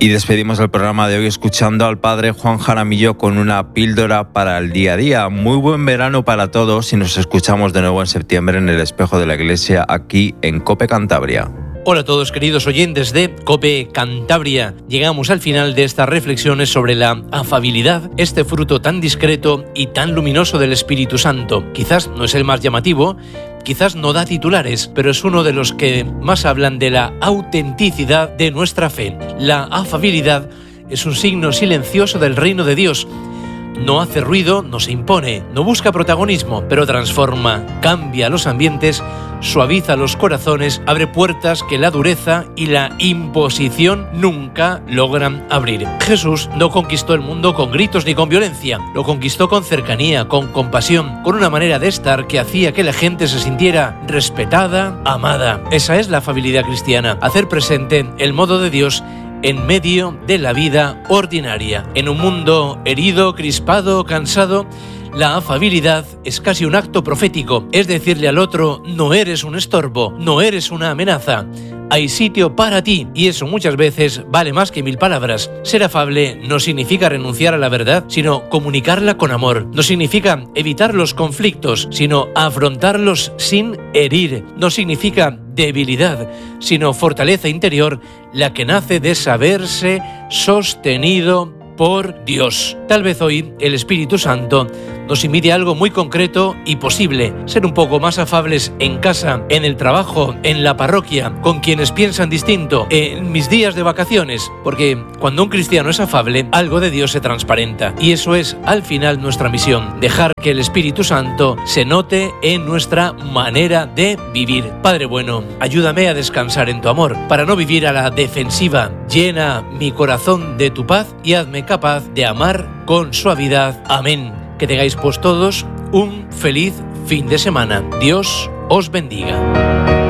Y despedimos el programa de hoy escuchando al padre Juan Jaramillo con una píldora para el día a día. Muy buen verano para todos y nos escuchamos de nuevo en septiembre en el Espejo de la Iglesia aquí en COPE Cantabria. Hola a todos queridos oyentes de COPE Cantabria. Llegamos al final de estas reflexiones sobre la afabilidad, este fruto tan discreto y tan luminoso del Espíritu Santo. Quizás no es el más llamativo, quizás no da titulares, pero es uno de los que más hablan de la autenticidad de nuestra fe. La afabilidad es un signo silencioso del reino de Dios. No hace ruido, no se impone, no busca protagonismo, pero transforma, cambia los ambientes, suaviza los corazones, abre puertas que la dureza y la imposición nunca logran abrir. Jesús no conquistó el mundo con gritos ni con violencia, lo conquistó con cercanía, con compasión, con una manera de estar que hacía que la gente se sintiera respetada, amada. Esa es la afabilidad cristiana, hacer presente el modo de Dios en medio de la vida ordinaria. En un mundo herido, crispado, cansado, la afabilidad es casi un acto profético, es decirle al otro, no eres un estorbo, no eres una amenaza, hay sitio para ti, y eso muchas veces vale más que 1000 palabras. Ser afable no significa renunciar a la verdad, sino comunicarla con amor. No significa evitar los conflictos, sino afrontarlos sin herir. No significa debilidad, sino fortaleza interior, la que nace de saberse sostenido por Dios. Tal vez hoy el Espíritu Santo nos invite a algo muy concreto y posible, ser un poco más afables en casa, en el trabajo, en la parroquia, con quienes piensan distinto, en mis días de vacaciones, porque cuando un cristiano es afable, algo de Dios se transparenta, y eso es al final nuestra misión, dejar que el Espíritu Santo se note en nuestra manera de vivir. Padre bueno, ayúdame a descansar en tu amor, para no vivir a la defensiva. Llena mi corazón de tu paz y hazme capaz de amar con suavidad. Amén. Que tengáis pues todos un feliz fin de semana. Dios os bendiga.